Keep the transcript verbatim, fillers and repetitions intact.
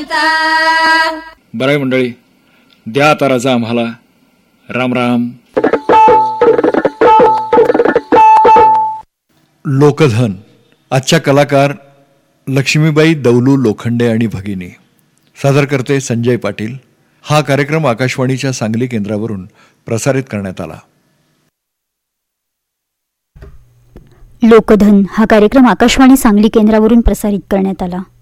बरं आहे मंडळी, द्या आता रजा आम्हाला. राम राम. लोकधन. आजच्या कलाकार लक्ष्मीबाई दौलू लोखंडे आणि भगिनी. सादर करते संजय पाटील. हा कार्यक्रम आकाशवाणीच्या सांगली केंद्रावरून प्रसारित करण्यात आला. लोकधन हा कार्यक्रम आकाशवाणी सांगली केंद्रावरून प्रसारित करण्यात आला.